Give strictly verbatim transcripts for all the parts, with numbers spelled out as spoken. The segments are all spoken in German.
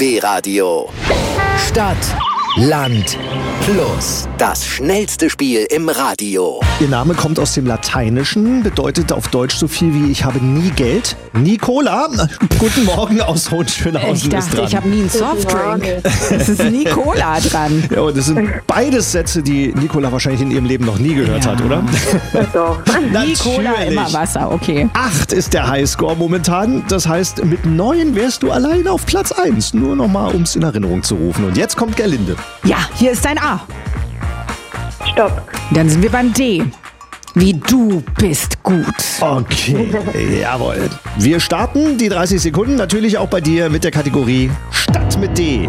B B-Radio. Stadt, Land, Plus. Das schnellste Spiel im Radio. Ihr Name kommt aus dem Lateinischen, bedeutet auf Deutsch so viel wie ich habe nie Geld. Nicola, guten Morgen aus Hohenschönhausen. Ich dachte, ist dran. ich habe nie einen Softdrink. Es ist Nicola dran. Ja, und das sind beides Sätze, die Nicola wahrscheinlich in ihrem Leben noch nie gehört Ja. hat, oder? Doch. Nicola, Natürlich. immer Wasser, okay. Acht ist der Highscore momentan. Das heißt, mit neun wärst du allein auf Platz eins. Nur nochmal, um es in Erinnerung zu rufen. Und jetzt kommt Gerlinde. Ja, hier ist dein A. Stopp. Dann sind wir beim D. Wie du bist gut. Okay, jawohl. Wir starten die dreißig Sekunden natürlich auch bei dir mit der Kategorie Stadt mit D.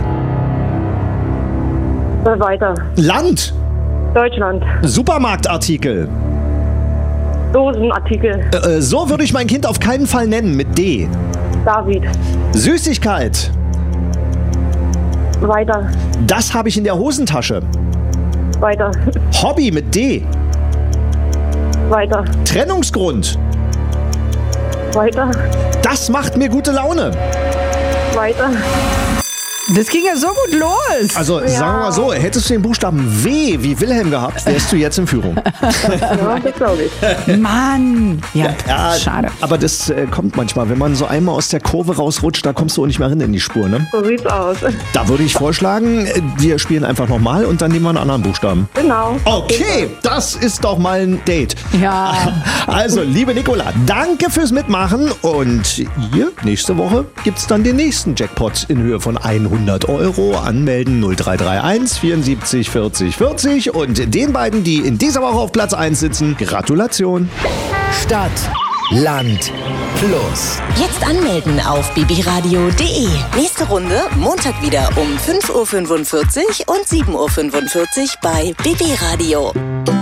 Äh, Weiter. Land, Deutschland. Supermarktartikel. Dosenartikel. Äh, so würde ich mein Kind auf keinen Fall nennen mit D. David. Süßigkeit. Weiter. Das habe ich in der Hosentasche. Weiter. Hobby mit D. Weiter. Trennungsgrund. Weiter. Das macht mir gute Laune. Weiter. Das ging ja so gut los. Also sagen wir mal so, hättest du den Buchstaben W wie Wilhelm gehabt, wärst du jetzt in Führung. Ja, das glaube ich. Mann. Ja, Ja, schade. Aber das äh, kommt manchmal, wenn man so einmal aus der Kurve rausrutscht, da kommst du auch nicht mehr rein in die Spur, ne? So sieht's aus. Da würde ich vorschlagen, äh, wir spielen einfach nochmal und dann nehmen wir einen anderen Buchstaben. Genau. Okay, das ist doch mal ein Date. Ja. Also, liebe Nicola, danke fürs Mitmachen und hier, nächste Woche gibt's dann den nächsten Jackpot in Höhe von hundert Euro. Anmelden null drei drei eins vierundsiebzig vierzig vierzig und den beiden, die in dieser Woche auf Platz eins sitzen, Gratulation. Stadt, Land, Plus. Jetzt anmelden auf b b radio punkt d e. Nächste Runde Montag wieder um fünf Uhr fünfundvierzig und sieben Uhr fünfundvierzig bei B B Radio.